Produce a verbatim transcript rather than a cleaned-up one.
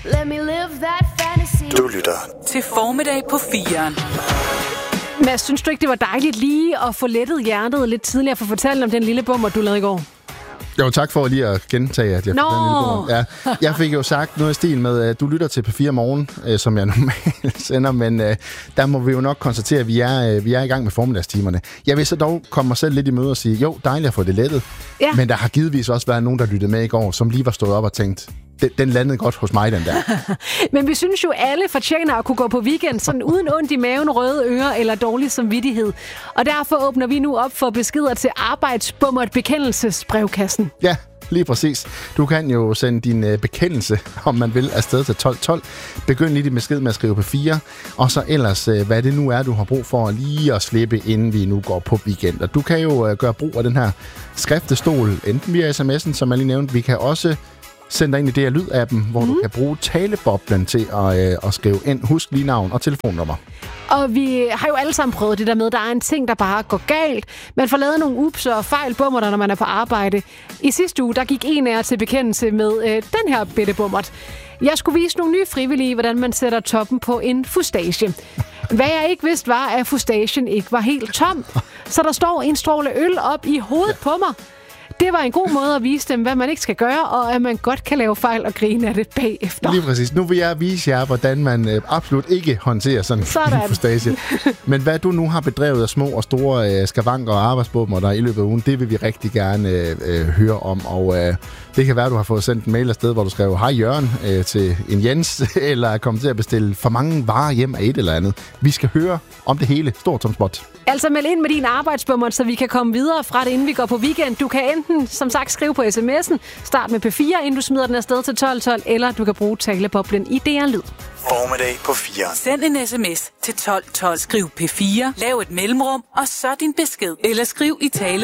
Let me live that fantasy. Du lytter til Formiddag på firen. Mads, synes du ikke, det var dejligt lige at få lettet hjertet lidt tidligere for at fortælle om den lille bummer, du lavede i går? Jo, tak for lige at gentage, at jeg Nå. fik den lille bummer. Ja, jeg fik jo sagt noget i stil med, at du lytter til P fire Morgen, øh, som jeg normalt sender, men øh, der må vi jo nok konstatere, at vi er, øh, vi er i gang med formiddagstimerne. Jeg vil så dog komme mig selv lidt i møde og sige, jo, dejligt at få det lettet, Ja. men der har givetvis også været nogen, der lyttede med i går, som lige var stået op og tænkt, den, den landede godt hos mig, den der. Men vi synes jo, alle fortjener at kunne gå på weekend, sådan uden ondt i maven, røde ører eller dårlig samvittighed. Og derfor åbner vi nu op for beskeder til arbejdsbummert bekendelsesbrevkassen. Ja, lige præcis. Du kan jo sende din øh, bekendelse, om man vil, afsted til tolv tolv. Begynd lige din besked med at skrive på fire, og så ellers, øh, hvad det nu er, du har brug for lige at slippe, inden vi nu går på weekend. Og du kan jo øh, gøre brug af den her skriftestol, enten via sms'en, som jeg lige nævnte. Vi kan også sende dig ind i D R Lyd-appen, hvor mm. du kan bruge taleboblen til at, øh, at skrive ind. Husk lige navn og telefonnummer. Og vi har jo alle sammen prøvet det der med, at der er en ting, der bare går galt. Man får lavet nogle ups og fejl bummerter, når man er på arbejde. I sidste uge, der gik en af jer til bekendelse med øh, den her bitte bummert. Jeg skulle vise nogle nye frivillige, hvordan man sætter toppen på en fustage. Hvad jeg ikke vidste var, at fustagen ikke var helt tom. Så der står en stråle øl op i hovedet på mig. Det var en god måde at vise dem, hvad man ikke skal gøre, og at man godt kan lave fejl og grine af det bagefter. Lige præcis. Nu vil jeg vise jer, hvordan man øh, absolut ikke håndterer sådan, sådan. en fustage. Men hvad du nu har bedrevet af små og store øh, skavanker og arbejdsbummer der i løbet af ugen, det vil vi rigtig gerne øh, øh, høre om. Og øh, det kan være, at du har fået sendt en mail afsted, hvor du skrev, hej Jørgen, øh, til en Jens, eller er kommet til at bestille for mange varer hjem af et eller andet. Vi skal høre om det hele, stort som småt. Altså meld ind med din arbejdsbummer, så vi kan komme videre fra det, inden vi går på weekend. Du kan enten, som sagt, skrive på sms'en, start med P fire, inden du smider den afsted til tolv tolv, eller du kan bruge taleboblen i D R Lyd. Formiddag på fire. Send en sms til tolv tolv. Skriv P fire, lav et mellemrum, og så din besked. Eller skriv i tale